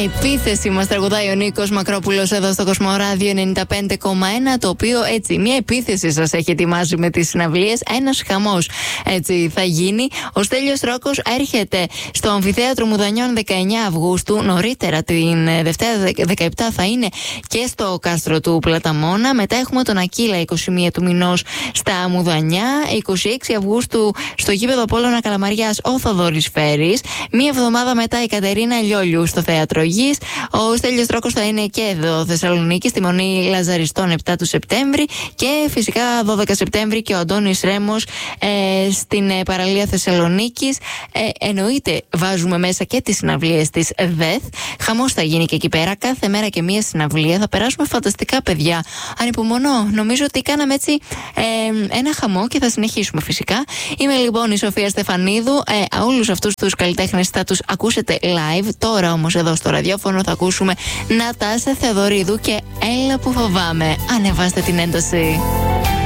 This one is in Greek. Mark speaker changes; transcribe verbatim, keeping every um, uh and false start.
Speaker 1: Επίθεση μας τραγουδάει ο Νίκος Μακρόπουλος εδώ στο Κοσμοράδιο ενενήντα πέντε κόμμα ένα, το οποίο έτσι μια επίθεση σας έχει ετοιμάσει με τις συναυλίες. Ένας χαμός έτσι θα γίνει. Ο Στέλιος Ρόκος έρχεται στο Αμφιθέατρο Μουδανιών δεκαεννιά Αυγούστου. Νωρίτερα την Δευτέρα δεκαεπτά θα είναι και στο κάστρο του Πλαταμόνα. Μετά έχουμε τον Ακύλα είκοσι μία του μηνός στα Μουδανιά. είκοσι έξι Αυγούστου στο γήπεδο Απόλλωνα Καλαμαριάς ο Θοδωρής Φέρης. Μία εβδομάδα μετά η Κατερίνα Λιόλιου στο Θέατρο Γης. Ο Στέλιος Ρόκος θα είναι και εδώ Θεσσαλονίκη στη Μονή Λαζαριστών επτά του Σεπτέμβρη. Και φυσικά δώδεκα Σεπτέμβρη και ο Αντώνης Ρέμος ε, στην ε, παραλία Θεσσαλονίκης. Ε, εννοείται βάζουμε μέσα και τις συναυλίες της ΔΕΘ. Χαμός θα γίνει και εκεί πέρα. Κάθε μέρα και μία συναυλία. Θα περάσουμε φανταστικά, παιδιά. Ανυπομονώ. Νομίζω ότι κάναμε έτσι ε, ένα χαμό και θα συνεχίσουμε φυσικά. Είμαι λοιπόν η Σοφία Στεφανίδου. Ε, όλους αυτούς τους καλλιτέχνες θα τους ακούσετε live. Τώρα όμως εδώ στο ραδιόφωνο θα ακούσουμε Νατάσα Θεοδωρίδου και Έλα που φοβάμαι. Ανεβάστε την ένταση.